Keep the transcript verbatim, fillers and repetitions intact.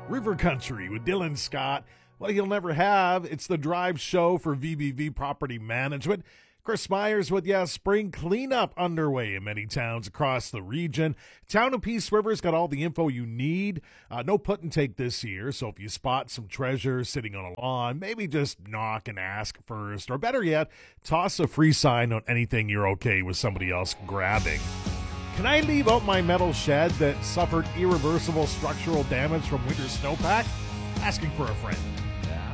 River Country with Dylan Scott. What he'll never have, it's the drive show for V B V Property Management. Chris Myers with ya. Spring cleanup underway in many towns across the region. Town of Peace River's got all the info you need. Uh, no put and take this year, so if you spot some treasure sitting on a lawn, maybe just knock and ask first. Or better yet, toss a free sign on anything you're okay with somebody else grabbing. Can I leave out my metal shed that suffered irreversible structural damage from winter snowpack? Asking for a friend.